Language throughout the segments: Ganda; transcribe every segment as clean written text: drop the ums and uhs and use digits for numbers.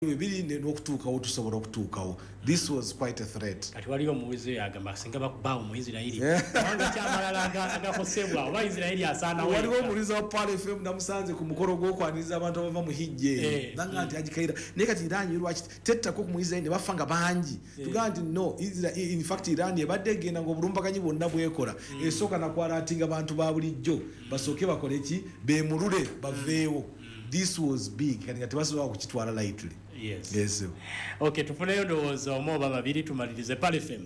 bibiri n'okutuukawo tusobola okutuukawo. This was quite a threat. Kati waliwo muwizi agamba singa bakubawo mu Israeli wanga kyamalala agakosebwa oba Israeli asaana waliwo omuliza wa Pale FM namusanze ku mukoro gw'okwaniriza abantu abava mu hijje nanga nti agikaira naye kati Iran lwaki tettako ku Israeli ne bafanga bangi tugaa nti no Israel in fact Iran ebadde egenda ng'obulumbaganyi bwonna bwekola esooka nakwalatinga abantu ba bulijjo basooke bakole ki beemulule baveewo. This was big kati tebasobola kukitwala lightly. Yes. Okay, tufuneyo ndowooza omu oba babiri tumalirize Pale FM.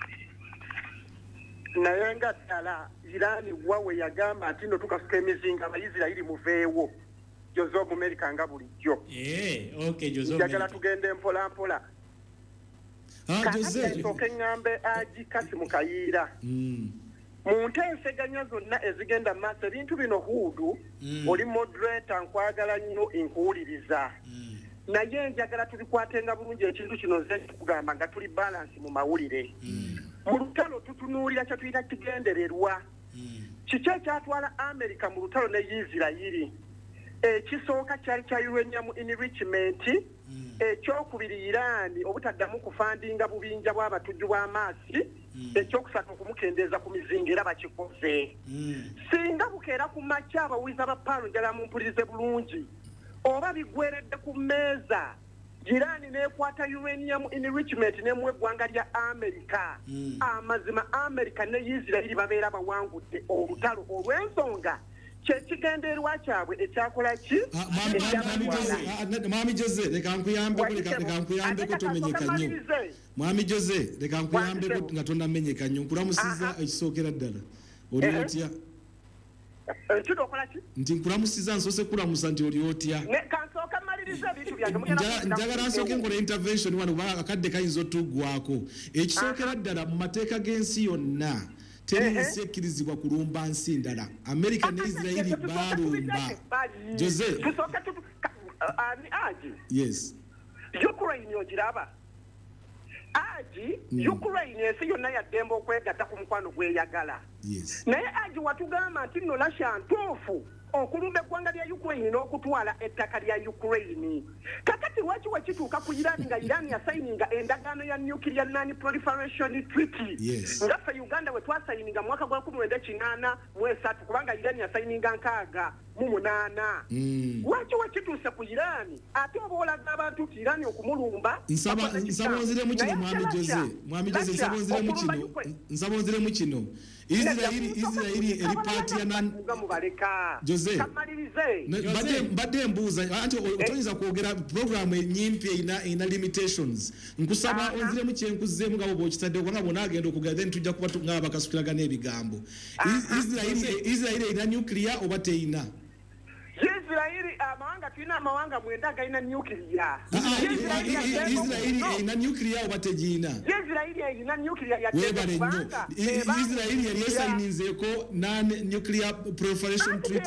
Naye nga ddala Iran wawe yagamba ati no tukasuka emizinga Abayisirayiri muveewo Jose America nga bulijjo. Okay, Jose njagala tugende mpola mpola. Jose ng'ambe Kati mu kayiira. Mu nteeseganya zonna ezigenda maaso ebintu bino huudu oli moderator nkwagala nnyo enkuwuliriza. Naye njagala tubikwatenga bulungi ekintu kino nze kugamba nga tuli balance mu mawulire. Mu lutalo tutunuulira kye tuyita kigendererwa. Kiki ekyatwala America mu lutalo ne Isirayiri? Ekisooka kyali kya uranium enrichment, ekyokubiri Iran obutaddamu kufandinga bubinja bw'abatujju bw'amaasi, ekyokusatu okumukendeeza ku mizinga era bakikoze. Singa bukeera ku makya abawiza ba Palo njagala mumpulirize bulungi. Oba bigweredde ku mmeeza Iran n'ekwata uranium enrichment n'emu eggwanga lya America. Amazima America ne Isirayiri babeera bawangudde olutalo olw'ensonga kyekigendererwa kyabwe ekyakola ki? Mwami Jose leka nkuyambeko tomenyeka nnyo. Mwami Jose leka nkuyambeko nga tonnamenyeka nnyo. Nkulamusiza ekisookera ddala. Oli otya? Nti nkulamusiza nsose kulamusa nti oli otya? Njagala nsooke nkola intervention wano kuba akadde kayinza otuggwako. Ekisookera ddala mu mateeka g'ensi yonna teri sekkirizibwa kulumba nsi ndala. America ne Israeli balumba. Jose. Yes. Ukraine ogiraba. Ukraine ensi yonna yaddemba okwegatta ku mukwano gweyagala. Yes. Naye watugamba nti nno Russia ntuufu okulumba eggwanga lya Ukraine n'okutwala ettaka lya Ukraine. Kakati lwaki wakituuka ku Iran nga Iran yasayininga endagaano ya nuclear non-proliferation treaty? Yes. Nga ffe Uganda we twasayininga mwaka gwa 1993 kubanga Iran yasayininga 68. Lwaki wakituuse ku Iran ate oba olaga abantu nti Iran okumulumba? Nsabonziremu kino Mwami Jose. Mwami Jose nsabonziremu kino. Israeli eri party ya nan Jose badde mbuuza anti otoyinza kwogera program enyimpi ina limitations. Nkusaba onziremu kyenkuzeemu nga bwo kitadde kubanga bona agenda okugenda then tujja kuba nga bakasukiraga n'ebigambo. Israeli ina nuclear oba teina? Israeli amawanga tulina amawanga mwenda galina nuclear. Israeli ina nuclear oba tegina? Israeli ina nuclear ya Israeli yali yasayininzeeko non-nuclear proliferation treaty.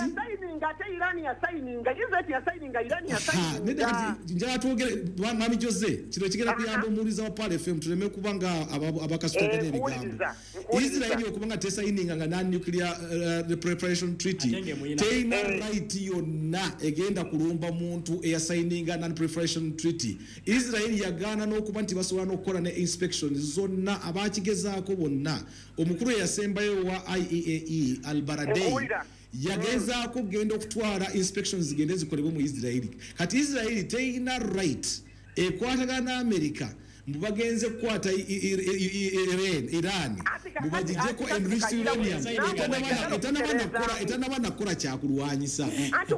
Njala twogere Mwami Jose kino kigenda kuyamba omuwuliza wa Pale FM tuleme kuba nga abakasukako n'ebigambo. Israeli okubanga tesayininga nga non-nuclear proliferation treaty teina right yonna egenda kulumba muntu eyasayininga non-proliferation treaty. Israeli yagaana n'okuba nti basobola n'okukola ne inspections zonna abakigezaako bonna. Omukulu eyasembayo wa IAEA Al-Baradei yagezaako kugenda okutwala inspections zigende zikolebwe mu Israeli. Kati Israeli teina right ekwatagana America mubagenze kukwata Iran mubagijeko enriched uranium etanabana kola kyakulwanyisa.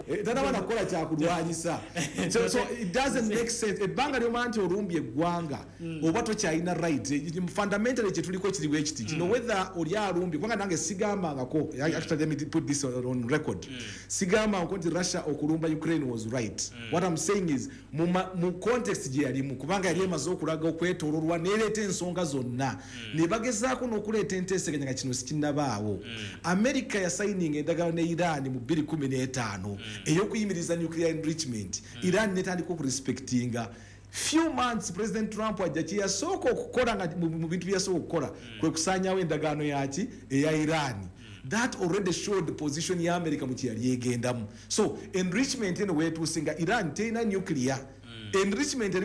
So it doesn't make sense. Ebbanga lyomanti olumbye eggwanga oba tokyalina right. Fundamentally kyetuliko kiri bwe kiti kino whether oli alumbye kubanga nange sigambangako actually let me put this on record. Sigambangako nti Russia okulumba Ukraine was right. What I'm saying is mu context gye yalimu kubanga yali emaze okulaga okwetololwa n'ereeta ensonga zonna ne bagezaako n'okuleeta enteeseganya nga kino sikinnabaawo. America yasayininga endagaano ne Iran mu 2015 ey'okuyimiriza nuclear enrichment. Iran netandika okurespectinga. Few months President Trump ajja kyeyasooka okukola nga mu bintu byasooka okukola kwe kusaanyawo endagaano yaki eya Iran. That already showed the position ya America mu kyali egendamu. So enrichment eno wetuusinga Iran teina nuclear enrichment